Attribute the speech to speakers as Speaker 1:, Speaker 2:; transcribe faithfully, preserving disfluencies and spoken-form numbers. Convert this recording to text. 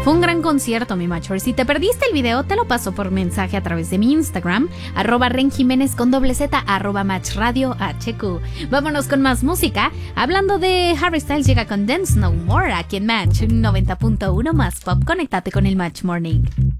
Speaker 1: Fue un gran concierto, mi macho. Si te perdiste el video, te lo paso por mensaje a través de mi Instagram, arroba Ren Jiménez con doble Z, arroba Match Radio H Q. Vámonos con más música. Hablando de Harry Styles, llega con Dance No More aquí en Match noventa punto uno más pop. Conéctate con el Match Morning.